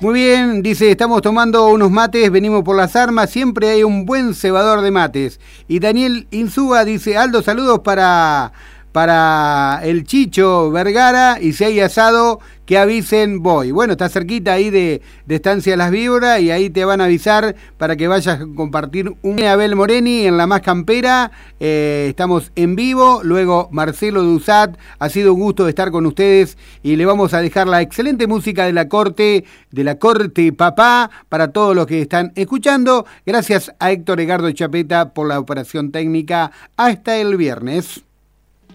Muy bien, dice, estamos tomando unos mates, venimos por las armas, siempre hay un buen cebador de mates. Y Daniel Insúa dice, Aldo, saludos para el Chicho Vergara, y si hay asado, que avisen, voy. Bueno, está cerquita ahí de Estancia Las Víboras, y ahí te van a avisar para que vayas a compartir un Abel Moreni en La Más Campera. Estamos en vivo, luego Marcelo Dusat, ha sido un gusto estar con ustedes, y le vamos a dejar la excelente música de la corte Papá, para todos los que están escuchando. Gracias a Héctor Egardo Chapeta por la operación técnica. Hasta el viernes.